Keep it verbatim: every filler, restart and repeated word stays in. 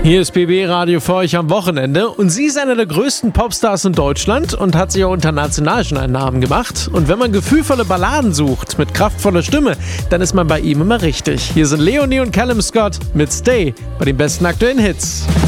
Hier ist B B Radio für euch am Wochenende und sie ist einer der größten Popstars in Deutschland und hat sich auch international schon einen Namen gemacht. Und wenn man gefühlvolle Balladen sucht mit kraftvoller Stimme, dann ist man bei ihm immer richtig. Hier sind Leonie und Callum Scott mit Stay bei den besten aktuellen Hits.